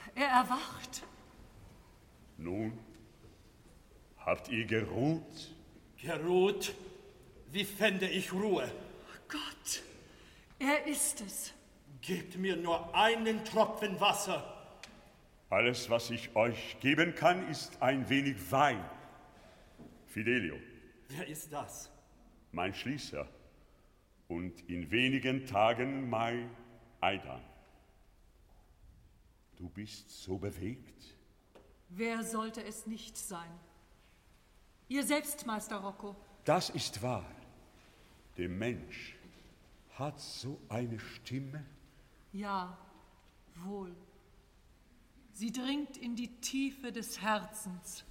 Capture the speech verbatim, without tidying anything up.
er erwacht. Nun, habt ihr geruht? Geruht? Wie fände ich Ruhe? Gott, er ist es. Gebt mir nur einen Tropfen Wasser. Alles, was ich euch geben kann, ist ein wenig Wein. Fidelio. Wer ist das? Mein Schließer. Und in wenigen Tagen mein Aidan. Du bist so bewegt. Wer sollte es nicht sein? Ihr selbst, Meister Rocco. Das ist wahr. Der Mensch hat so eine Stimme. Ja, wohl. Sie dringt in die Tiefe des Herzens.